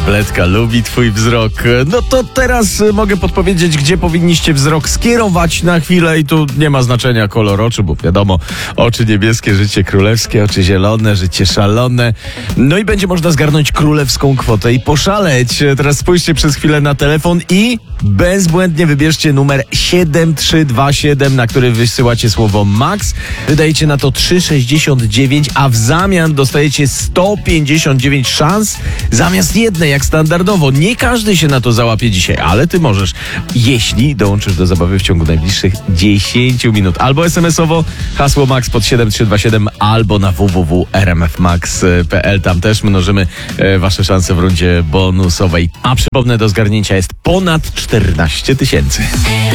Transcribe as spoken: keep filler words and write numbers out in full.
Bledka lubi twój wzrok. No to teraz mogę podpowiedzieć, gdzie powinniście wzrok skierować na chwilę i tu nie ma znaczenia kolor oczu, bo wiadomo, oczy niebieskie, życie królewskie, oczy zielone, życie szalone. No i będzie można zgarnąć królewską kwotę i poszaleć. Teraz spójrzcie przez chwilę na telefon i bezbłędnie wybierzcie numer siedem trzy dwa siedem, na który wysyłacie słowo MAX. Wydajecie na to trzy sześćdziesiąt dziewięć, a w zamian dostajecie sto pięćdziesiąt dziewięć szans zamiast jednej, jak standardowo. Nie każdy się na to załapie dzisiaj, ale ty możesz, jeśli dołączysz do zabawy w ciągu najbliższych dziesięciu minut. Albo es em es owo hasło MAX pod siedem trzy dwa siedem, albo na w w w kropka r m f max kropka p l. Tam też mnożymy e, wasze szanse w rundzie bonusowej. A przypomnę, do zgarnięcia jest ponad czternaście tysięcy.